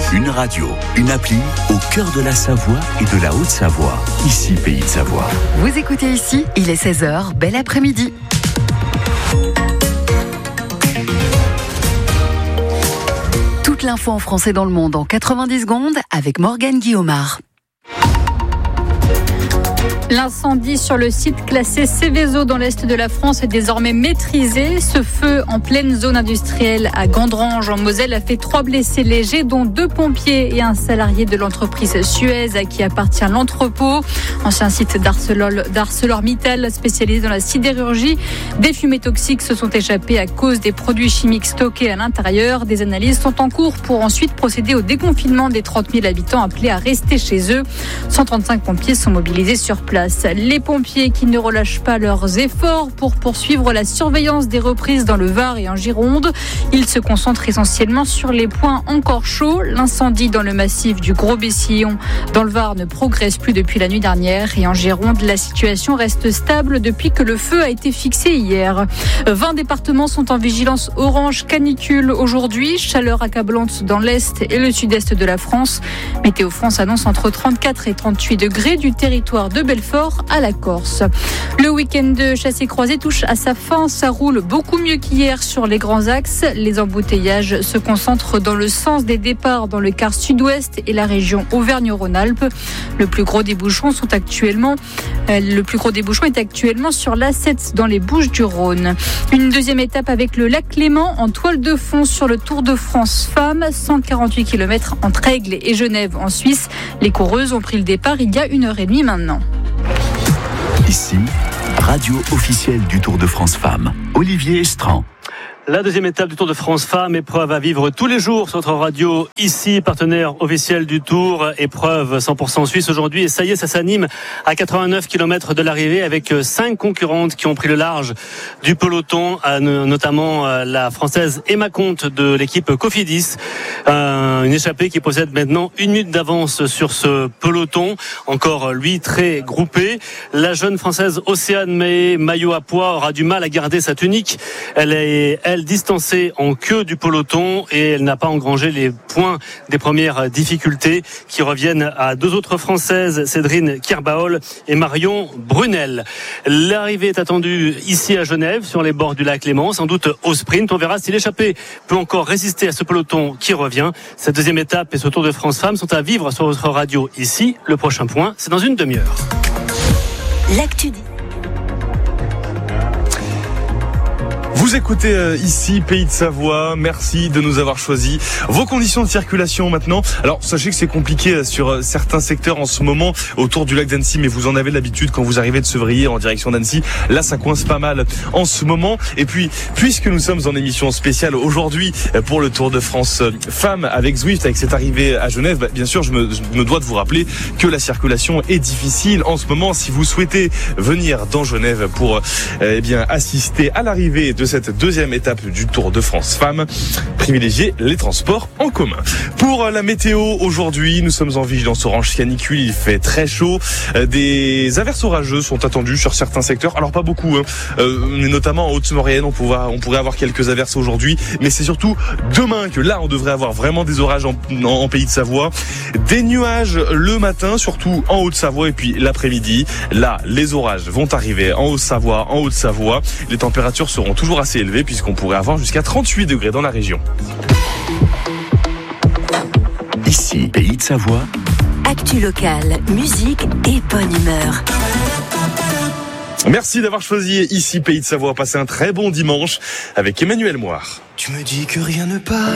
Une radio, une appli au cœur de la Savoie et de la Haute-Savoie. Ici, Pays de Savoie. Vous écoutez ici, il est 16h, bel après-midi. Toute l'info en français dans le monde en 90 secondes avec Morgane Guillaumard. L'incendie sur le site classé Céveso dans l'est de la France est désormais maîtrisé. Ce feu en pleine zone industrielle à Gandrange en Moselle a fait 3 blessés légers, dont 2 pompiers et un salarié de l'entreprise Suez à qui appartient l'entrepôt. Ancien site d'ArcelorMittal spécialisé dans la sidérurgie. Des fumées toxiques se sont échappées à cause des produits chimiques stockés à l'intérieur. Des analyses sont en cours pour ensuite procéder au déconfinement des 30 000 habitants appelés à rester chez eux. 135 pompiers sont mobilisés sur place. Les pompiers qui ne relâchent pas leurs efforts pour poursuivre la surveillance des reprises dans le Var et en Gironde. Ils se concentrent essentiellement sur les points encore chauds. L'incendie dans le massif du Gros-Bessillon dans le Var ne progresse plus depuis la nuit dernière. Et en Gironde, la situation reste stable depuis que le feu a été fixé hier. 20 départements sont en vigilance orange canicule aujourd'hui. Chaleur accablante dans l'est et le sud-est de la France. Météo France annonce entre 34 et 38 degrés du territoire de Belfort à la Corse. Le week-end de chassé-croisé touche à sa fin. Ça roule beaucoup mieux qu'hier sur les grands axes. Les embouteillages se concentrent dans le sens des départs dans le quart sud-ouest et la région Auvergne-Rhône-Alpes. Le plus gros des bouchons est actuellement sur l'A7 dans les Bouches-du-Rhône. Une deuxième étape avec le lac Léman en toile de fond sur le Tour de France Femmes. 148 km entre Aigle et Genève en Suisse. Les coureuses ont pris le départ il y a 1h30 maintenant. Ici, radio officielle du Tour de France Femmes. Olivier Estran. La deuxième étape du Tour de France Femmes, épreuve à vivre tous les jours sur notre radio, ici, partenaire officiel du Tour, épreuve 100% suisse aujourd'hui. Et ça y est, ça s'anime à 89 km de l'arrivée avec 5 concurrentes qui ont pris le large du peloton, notamment la française Emma Comte de l'équipe Cofidis. Une échappée qui possède maintenant 1 minute d'avance sur ce peloton, encore lui très groupé. La jeune française Océane Mahé, maillot à pois, aura du mal à garder sa tunique. Elle est distancée en queue du peloton et elle n'a pas engrangé les points des premières difficultés qui reviennent à 2 autres françaises, Cédrine Kirbaol et Marion Brunel. L'arrivée est attendue ici à Genève sur les bords du lac Léman, sans doute au sprint. On verra si l'échappée peut encore résister à ce peloton qui revient. Cette deuxième étape et ce Tour de France Femmes sont à vivre sur votre radio ici. Le prochain point, c'est dans une demi-heure. L'actu. Vous écoutez ici Pays de Savoie, merci de nous avoir choisis. Vos conditions de circulation maintenant. Alors sachez que c'est compliqué sur certains secteurs en ce moment autour du lac d'Annecy, mais vous en avez l'habitude quand vous arrivez de Sevrier en direction d'Annecy. Là ça coince pas mal en ce moment. Et puis puisque nous sommes en émission spéciale aujourd'hui pour le Tour de France Femmes avec Zwift, avec cette arrivée à Genève, bien sûr je me dois de vous rappeler que la circulation est difficile en ce moment. Si vous souhaitez venir dans Genève pour assister à l'arrivée de cette deuxième étape du Tour de France Femmes, privilégiez les transports en commun. Pour la météo, aujourd'hui, nous sommes en vigilance orange canicule, il fait très chaud. Des averses orageuses sont attendues sur certains secteurs, alors pas beaucoup, mais notamment en Haute-Maurienne, on pourrait avoir quelques averses aujourd'hui, mais c'est surtout demain que là, on devrait avoir vraiment des orages en Pays de Savoie. Des nuages le matin, surtout en Haute-Savoie, et puis l'après-midi, là, les orages vont arriver en Haute-Savoie, en Haute-Savoie. Les températures seront toujours assez élevé puisqu'on pourrait avoir jusqu'à 38 degrés dans la région. Ici, Pays de Savoie. Actu locale, musique et bonne humeur. Merci d'avoir choisi ici Pays de Savoie. Passez un très bon dimanche avec Emmanuel Moire. Tu me dis que rien ne passe.